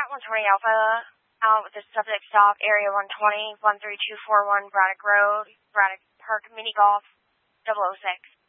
120 Alpha, out with the subject stop, area 120, 13241 Braddock Road, Braddock Park Mini Golf, 006.